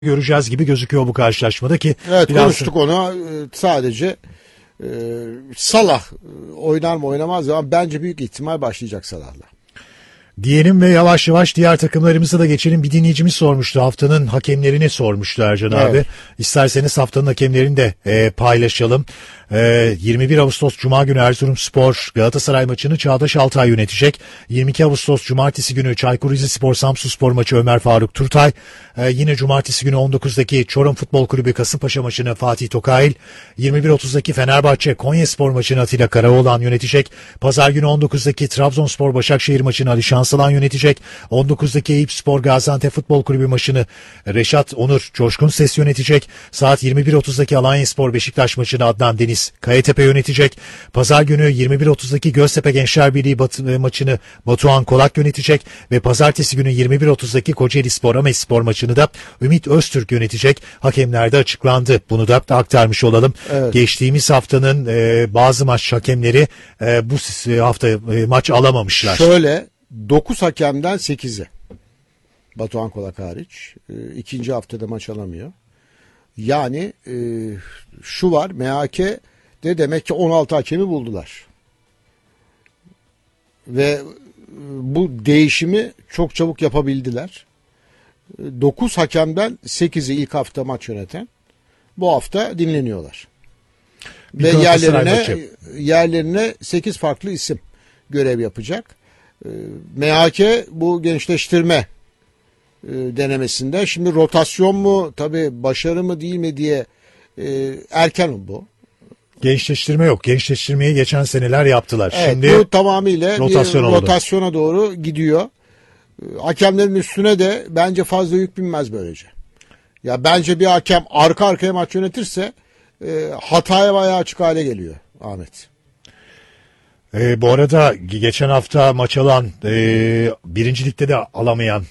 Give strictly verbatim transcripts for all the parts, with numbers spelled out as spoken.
göreceğiz gibi gözüküyor bu karşılaşmada ki. Evet, biraz... konuştuk onu. Sadece e, Salah oynar mı oynamaz mı, ama bence büyük ihtimal başlayacak Salah'la. Diyelim ve yavaş yavaş diğer takımlarımıza da geçelim. Bir dinleyicimiz sormuştu, haftanın hakemlerini sormuştu Ercan evet. abi. İsterseniz haftanın hakemlerini de e, paylaşalım. E, yirmi bir Ağustos Cuma günü Erzurumspor Galatasaray maçını Çağdaş Altay yönetecek. yirmi iki Ağustos Cumartesi günü Çaykur Rizespor Samsunspor maçı Ömer Faruk Turtay. E, yine Cumartesi günü on dokuzdaki Çorum Futbol Kulübü Kasımpaşa maçını Fatih Tokail. yirmi bir otuzdaki Fenerbahçe Konyaspor maçını Atilla Karaoğlan yönetecek. Pazar günü on dokuzdaki Trabzonspor Başakşehir maçını Ali Şansalan yönetecek. on dokuzdaki Eyüpspor Gaziantep Futbol Kulübü maçını Reşat Onur Coşkun Ses yönetecek. Saat yirmi bir otuzdaki Alanyaspor Beşiktaş maçını Adnan Deniz Kayatepe yönetecek. Pazar günü yirmi bir otuzdaki Göztepe Gençler Birliği Batı, maçını Batuhan Kolak yönetecek ve pazartesi günü yirmi bir otuzdaki Kocaeli Spor Amespor maçını da Ümit Öztürk yönetecek. Hakemler de açıklandı. Bunu da aktarmış olalım. Evet. Geçtiğimiz haftanın e, bazı maç hakemleri e, bu hafta e, maç alamamışlar. Şöyle dokuz hakemden sekizi. Batuhan Kolak hariç. E, ikinci haftada maç alamıyor. Yani e, şu var, M H K'de demek ki on altı hakemi buldular. Ve e, bu değişimi çok çabuk yapabildiler. E, dokuz hakemden sekizi ilk hafta maç yöneten bu hafta dinleniyorlar. Bir Ve yerlerine maçı. yerlerine sekiz farklı isim görev yapacak. E, M H K bu gençleştirme denemesinde. Şimdi rotasyon mu, tabii başarı mı değil mi diye e, erken bu. Gençleştirme yok. Gençleştirmeyi geçen seneler yaptılar. Evet, Şimdi bu tamamıyla rotasyon bir rotasyona doğru gidiyor. Hakemlerin üstüne de bence fazla yük binmez böylece. Ya bence bir hakem arka arkaya maç yönetirse e, hataya bayağı açık hale geliyor Ahmet. E, bu arada geçen hafta maç alan e, birinci ligde de alamayan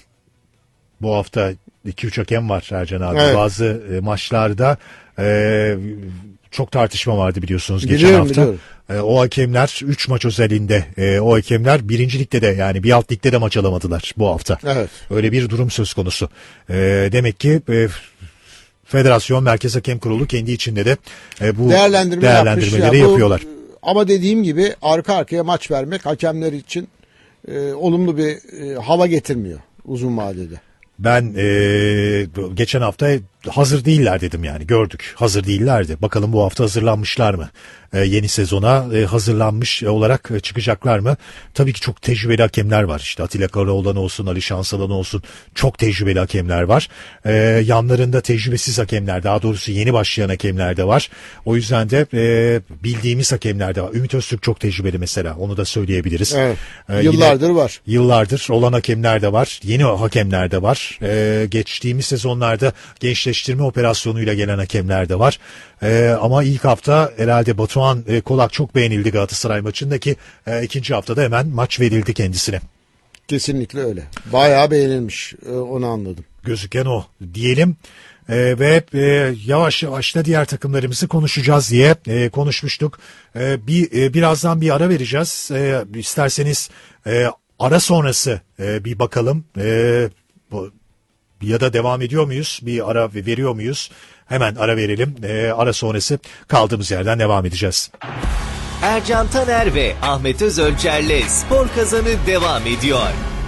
bu hafta iki üç hakem var Ercan abi. Evet. Bazı e, maçlarda e, çok tartışma vardı biliyorsunuz geçen biliyorum, hafta. Biliyorum. E, o hakemler üç maç özelinde e, o hakemler birinci ligde de, yani bir alt ligde de maç alamadılar bu hafta. Evet. Öyle bir durum söz konusu. E, demek ki e, Federasyon Merkez Hakem Kurulu kendi içinde de e, bu Değerlendirme değerlendirmeleri ya, bu, yapıyorlar. Ama dediğim gibi arka arkaya maç vermek hakemler için e, olumlu bir e, hava getirmiyor uzun vadede. Ben e, geçen hafta hazır değiller dedim, yani gördük hazır değillerdi. Bakalım bu hafta hazırlanmışlar mı? E, yeni sezona e, hazırlanmış olarak e, çıkacaklar mı? Tabii ki çok tecrübeli hakemler var. İşte Atilla Karaoğlan olsun, Ali Şansalan olsun, çok tecrübeli hakemler var. E, yanlarında tecrübesiz hakemler, daha doğrusu yeni başlayan hakemler de var. O yüzden de e, bildiğimiz hakemler de var. Ümit Öztürk çok tecrübeli mesela, onu da söyleyebiliriz. Evet, e, yıllardır var. Yıllardır olan hakemler de var. Yeni hakemler de var. E, geçtiğimiz sezonlarda gençleştirme operasyonuyla gelen hakemler de var. Ee, ama ilk hafta herhalde Batuhan e, Kolak çok beğenildi Galatasaray maçındaki. E, ikinci haftada hemen maç verildi kendisine. Kesinlikle öyle. Bayağı beğenilmiş, e, onu anladım. Gözüken o diyelim. E, ve e, yavaş yavaş da diğer takımlarımızı konuşacağız diye e, konuşmuştuk. E, bir e, birazdan bir ara vereceğiz. E, isterseniz e, ara sonrası e, bir bakalım. E, bu ya da devam ediyor muyuz? Bir ara veriyor muyuz? Hemen ara verelim. E, ara sonrası kaldığımız yerden devam edeceğiz. Ercan Taner ve Ahmet Özölçer'le Spor Kazanı devam ediyor.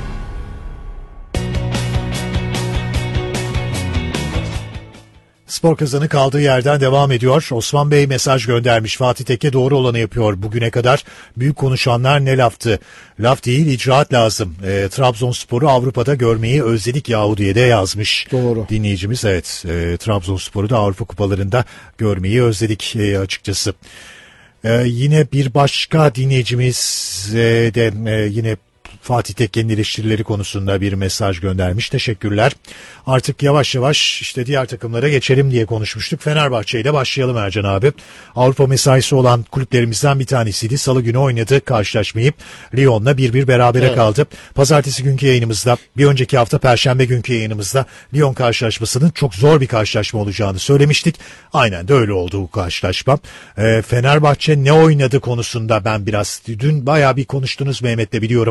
Spor Kazanı kaldığı yerden devam ediyor. Osman Bey mesaj göndermiş. Fatih Tekke doğru olanı yapıyor. Bugüne kadar büyük konuşanlar ne laftı? Laf değil, icraat lazım. E, Trabzonspor'u Avrupa'da görmeyi özledik yahu diye de yazmış. Doğru. Dinleyicimiz evet. E, Trabzonspor'u da Avrupa kupalarında görmeyi özledik e, açıkçası. E, yine bir başka dinleyicimiz e, de e, yine Fatih Tekke'nin eleştirileri konusunda bir mesaj göndermiş. Teşekkürler. Artık yavaş yavaş işte diğer takımlara geçelim diye konuşmuştuk. Fenerbahçe ile başlayalım Ercan abi. Avrupa mesaisi olan kulüplerimizden bir tanesiydi. Salı günü oynadı karşılaşmayı. Lyon'la bir bir berabere evet. kaldı. Pazartesi günkü yayınımızda, bir önceki hafta Perşembe günkü yayınımızda Lyon karşılaşmasının çok zor bir karşılaşma olacağını söylemiştik. Aynen de öyle oldu bu karşılaşma. E, Fenerbahçe ne oynadı konusunda ben biraz dün bayağı bir konuştunuz Mehmet'le biliyorum. Maç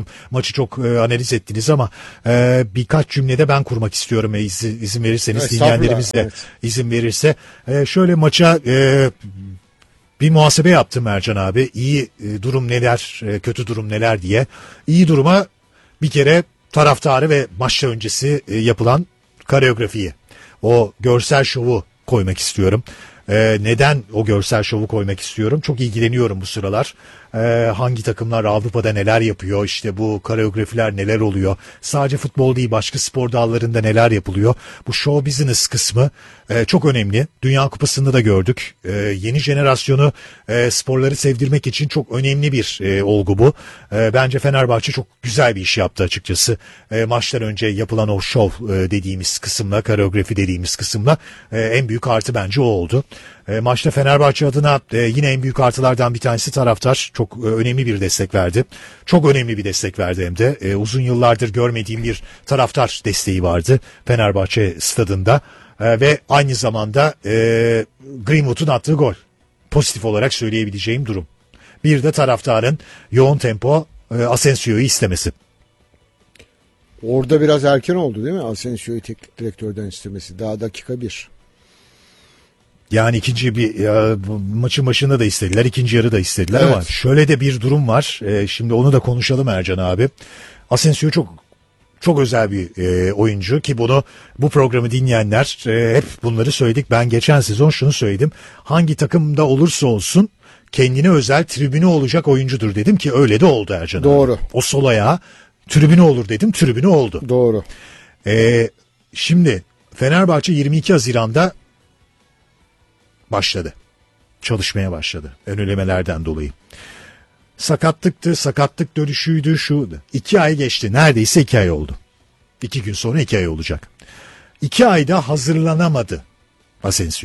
maçı çok e, analiz ettiniz ama e, birkaç cümlede ben kurmak istiyorum. E, izin, izin verirseniz, Estağfurullah, dinleyenlerimiz de evet. izin verirse. E, şöyle maça e, bir muhasebe yaptım Ercan abi. İyi e, durum neler, e, kötü durum neler diye. İyi duruma bir kere taraftarı ve maçta öncesi e, yapılan koreografiyi, o görsel şovu koymak istiyorum. Ee, neden o görsel şovu koymak istiyorum? Çok ilgileniyorum bu sıralar. Ee, hangi takımlar Avrupa'da neler yapıyor? İşte bu koreografiler neler oluyor? Sadece futbol değil, başka spor dallarında neler yapılıyor? Bu show business kısmı e, çok önemli. Dünya Kupası'nda da gördük. E, yeni jenerasyonu e, sporları sevdirmek için çok önemli bir e, olgu bu. E, bence Fenerbahçe çok güzel bir iş yaptı açıkçası. E, maçtan önce yapılan o show e, dediğimiz kısımla, koreografi dediğimiz kısımla e, en büyük artı bence o oldu. E, maçta Fenerbahçe adına e, yine en büyük artılardan bir tanesi taraftar. Çok e, önemli bir destek verdi. Çok önemli bir destek verdi hem de. E, uzun yıllardır görmediğim bir taraftar desteği vardı Fenerbahçe stadında. E, ve aynı zamanda e, Greenwood'un attığı gol. Pozitif olarak söyleyebileceğim durum. Bir de taraftarın yoğun tempo e, Asensio'yu istemesi. Orada biraz erken oldu değil mi? Asensio'yu teknik direktörden istemesi. Daha dakika bir. Yani ikinci bir ya, maçın başında da istediler, ikinci yarı da istediler Evet. ama şöyle de bir durum var. E, şimdi onu da konuşalım Ercan abi. Asensio çok çok özel bir e, oyuncu ki bunu bu programı dinleyenler e, hep bunları söyledik. Ben geçen sezon şunu söyledim. Hangi takımda olursa olsun kendine özel tribünü olacak oyuncudur dedim ki öyle de oldu Ercan Doğru. abi. O sol ayağı tribünü olur dedim, tribünü oldu. Doğru. E, şimdi Fenerbahçe yirmi iki Haziran'da başladı. Çalışmaya başladı. Önlemelerden dolayı. Sakatlıktı, sakatlık dönüşüydü, şu. İki ay geçti. Neredeyse iki ay oldu. İki gün sonra iki ay olacak. İki ayda hazırlanamadı Asensio.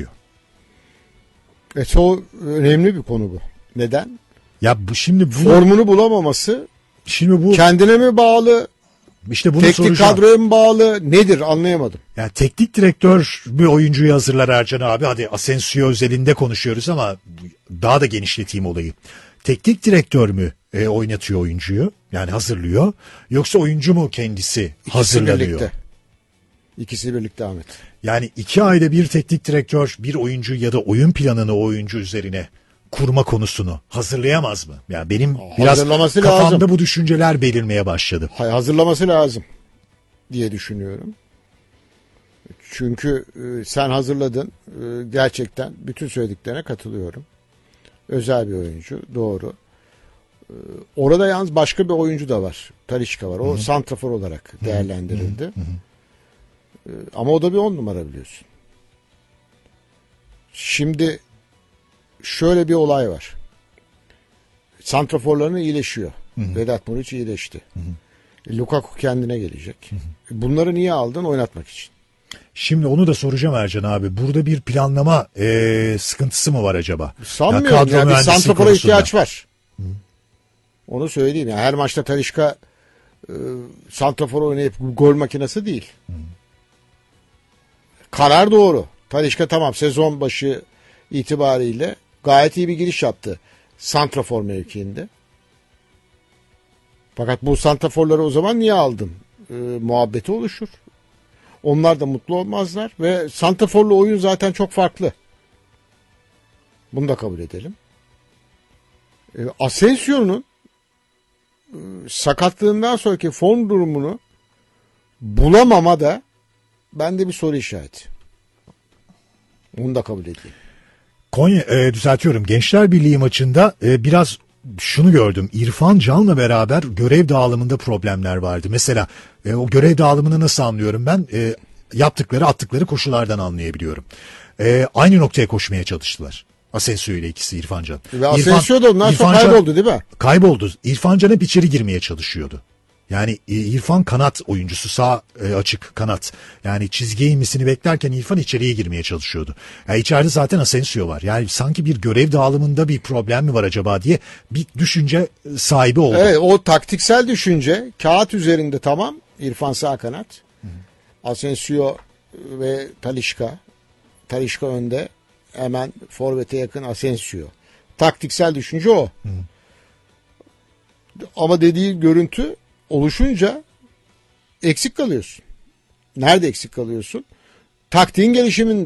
Evet, o önemli bir konu bu. Neden? Ya bu şimdi bu Formunu bulamaması şimdi bu kendine mi bağlı? işte bunu Teknik soracağım. kadroya mı bağlı? Nedir? Anlayamadım. Yani teknik direktör bir oyuncuyu hazırlar Ercan abi. Hadi Asensio özelinde konuşuyoruz ama daha da genişleteyim olayı. Teknik direktör mü e, oynatıyor oyuncuyu? Yani hazırlıyor. Yoksa oyuncu mu kendisi İkisi hazırlanıyor? birlikte. İkisi birlikte Ahmet. Yani iki ayda bir teknik direktör bir oyuncu ya da oyun planını o oyuncu üzerine kurma konusunu hazırlayamaz mı? Yani benim biraz Hazırlaması kafamda lazım. bu düşünceler belirmeye başladı. Hay- Hazırlaması lazım diye düşünüyorum. Çünkü e, sen hazırladın. E, gerçekten bütün söylediklerine katılıyorum. Özel bir oyuncu. Doğru. E, orada yalnız başka bir oyuncu da var. Talisca var. O Hı-hı. santrafor olarak değerlendirildi. Hı-hı. E, ama o da bir on numara biliyorsun. Şimdi şöyle bir olay var. Santraforlarını iyileşiyor. Hı-hı. Vedat Muriç iyileşti. Hı-hı. Lukaku kendine gelecek. Hı-hı. Bunları niye aldın? Oynatmak için. Şimdi onu da soracağım Ercan abi. Burada bir planlama e, sıkıntısı mı var acaba? Sanmıyorum. Ya, kadro Yani bir mühendisliği santrafora konusunda. ihtiyaç var. Hı. Onu söyleyeyim. Yani her maçta Talisca e, santrafor oynayıp gol makinesi değil. Hı. Karar doğru. Talisca tamam sezon başı itibariyle gayet iyi bir giriş yaptı. Santrafor mevkiinde. Fakat bu santraforları o zaman niye aldın? E, muhabbeti oluşur. Onlar da mutlu olmazlar ve santraforlu oyun zaten çok farklı. Bunu da kabul edelim. E, Asensio'nun e, sakatlığından sonraki form durumunu bulamama da bende bir soru işareti. Bunu da kabul edeyim. Konya e, düzeltiyorum. Gençler Birliği maçında e, biraz şunu gördüm. İrfan Can'la beraber görev dağılımında problemler vardı. Mesela e, o görev dağılımını nasıl anlıyorum ben? E, yaptıkları, attıkları koşulardan anlayabiliyorum. E, aynı noktaya koşmaya çalıştılar. Asensio ile ikisi İrfan Can. Ve Asensio da ondan sonra kayboldu değil mi? Kayboldu. İrfan Can hep içeri girmeye çalışıyordu. Yani İrfan kanat oyuncusu, sağ e, açık kanat. Yani çizgiye inmesini beklerken İrfan içeriye girmeye çalışıyordu. Yani içeride zaten Asensio var. Yani sanki bir görev dağılımında bir problem mi var acaba diye bir düşünce sahibi oldu. Evet, o taktiksel düşünce kağıt üzerinde tamam. İrfan sağ kanat. Hı hı. Asensio ve Talisca. Talisca önde. Hemen forvete yakın Asensio. Taktiksel düşünce o. Hı. Ama dediği görüntü oluşunca eksik kalıyorsun. Nerede eksik kalıyorsun? Taktiğin gelişiminde.